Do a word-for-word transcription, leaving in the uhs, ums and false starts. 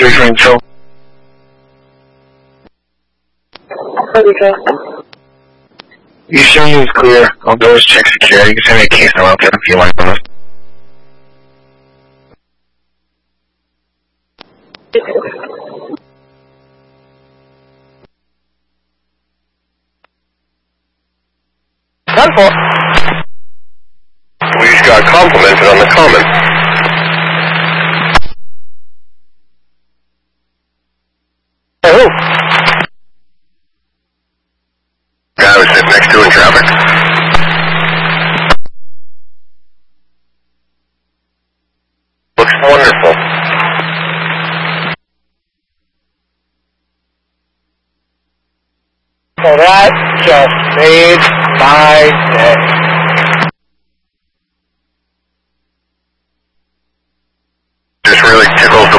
three for control. Eastern is clear. All doors check secure. You can send me a case now out there if you want on this. ten four. We just got complimented on the common. Hey, who? Guy I was sitting next to in traffic. Looks wonderful. So that just made my day. Just really tickled